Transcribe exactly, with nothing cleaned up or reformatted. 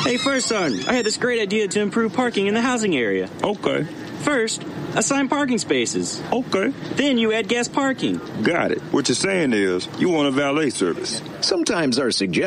Hey, First Sergeant, I had this great idea to improve parking in the housing area. Okay. First, assign parking spaces. Okay. Then you add guest parking. Got it. What you're saying is you want a valet service. Sometimes our suggestions